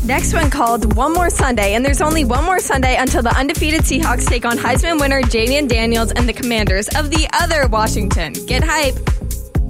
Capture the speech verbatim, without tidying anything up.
Next one called One More Sunday, and there's only one more Sunday until the undefeated Seahawks take on Heisman winner Jayden Daniels and the Commanders of the other Washington. Get hype!